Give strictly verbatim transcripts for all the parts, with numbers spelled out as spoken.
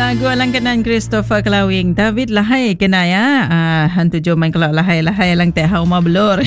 lagu alang kenan Christopher Kelawing David lahai kena ya. Ah hantu joman kalau lahai-lahai lang teh hauma belur.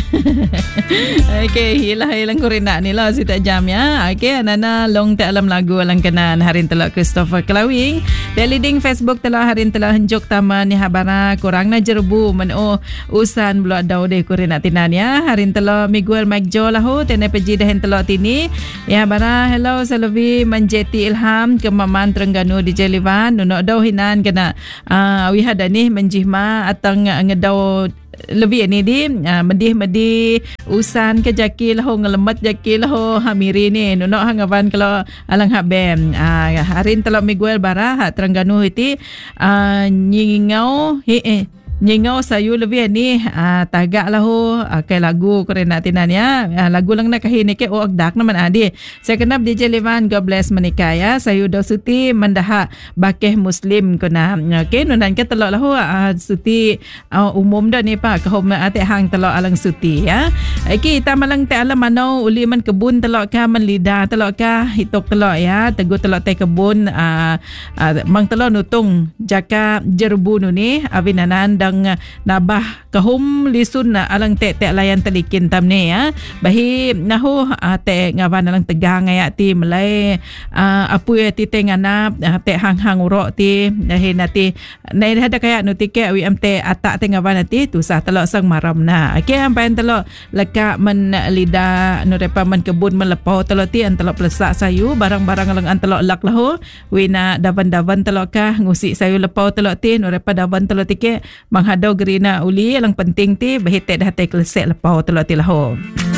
Okey, lahai lang kurina ni lah sita jam ya. Okey, anana long te alam lagu alang kenan harin telok Christopher Kelawing. Dia leading Facebook telah harin telah henjuk taman ni habara kurang na jerbu men oh usan belo dau de kurina tinan ya. Harin telok Miguel Mike Jo lahu tene peji dahin telok tini. Ya bara hello Selvi Manjeti Ilham kemaman Terengganu di Jelivan nunok dau hinan kena uh, wi hada ni menjihma atang ngedau lebih ni di uh, medih medih usan ke jaki lahu ngelemat jaki lahu hamiri ni nunok hangavan kalau alang habem uh, harin telok Miguel bara ha Terengganu iti uh, nyingau he eh nyingau sayu lebih ni uh, tagak lahu uh, kai lagu kerana tinan ya uh, lagu lang nak kahini ke oh dak naman adi saya kenap D J Levan God bless menikah ya sayu do suti mendaha bakeh muslim kuna okey nunan ke telok lahu uh, suti uh, umum dah ni pak kahom ate hang telok alang suti ya okey kita malang te alam manau uli man kebun telok ka man lidah telok ka hitok telok ya teguh telok te kebun uh, uh, mang telok nutung jaka jerbu nu ni avinanan nabah kahum lisun na alang te te layan telikin tam ni ya bahi nahu uh, te ngawan alang tegang ya ti melai uh, apu ya ti te nganap uh, te hang hang urok ti dahi nati nai ada kaya nu tike wi am te atak te ngawan nati tu sah telok sang maram na okey ampai telok leka men lida nu repa men kebun melepau telok ti an telok plesak sayu barang-barang alang an telok lak lahu wi na davan-davan telok ka ngusi sayu lepau telok ti nu repa davan telok tike menghadau gerina uli yang penting ti bahitek dah te kelesek lepau telok ti lahu.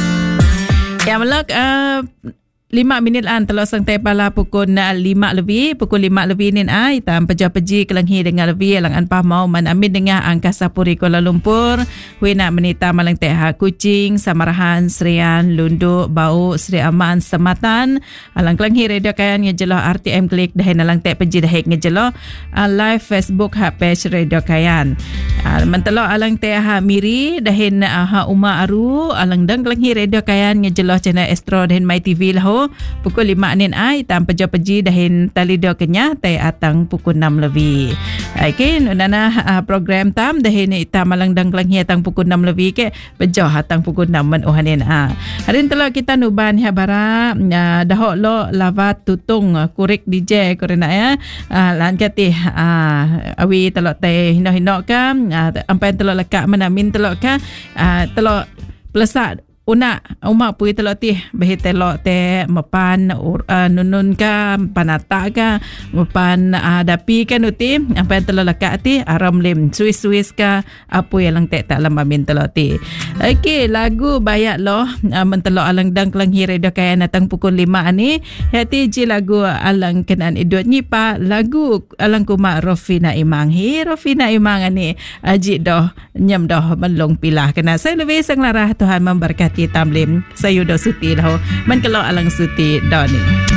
Ya melak uh, lima minit an telok sang te pala pukul lima lebih pukul lima lebih nin ai tam peja-peji kelenghi dengan lebih lang an pamau man amin dengan Angkasa Puri Kuala Lumpur hui nak menita malang te ha Kuching Samarahan Serian Lunduk Bau Seri Aman Sematan alang kelenghi radio kayan ngejeloh R T M klik dah nalang te peji dah ngejeloh uh, live Facebook ha page radio kayan uh, mentelok alang te ha Miri dahin uh, ha Uma Aru alang dang kelenghi radio kayan ngejeloh channel Astro dahin My T V lahu pukul lima nin ai tam peja-peji dahin talido kenya tai atang pukul enam lebih. Okey nana uh, program tam dahin ita malang dang kelenghi atang pukul enam lebih ke pejoh atang pukul enam men uhanin a. Harin telok kita nuban ha bara uh, dahok lo lavat tutung uh, kurik D J korena ya. Uh, lan kati uh, awi telok tai hino-hino ka uh, ampai telok lekak menamin telok ka uh, telok plesak una umak pui telok ti behi telok te mepan uh, nunun ka panata ka mepan uh, dapi kan uti apa telok lekak ti aram lim suis-suis ka apa yang te tak lama min telok ti. Okey lagu bayak loh uh, mentelok alang dang kelenghi radio kaya natang pukul lima ni hati ji lagu alang kenan idut nyipa lagu alang kuma Rofina Imang hi Rofina Imang ni aji doh nyam doh melong pilah kena saya lebih sang larah Tuhan memberkati Tamlim sayudo suti lahu man kalau alang suti doni.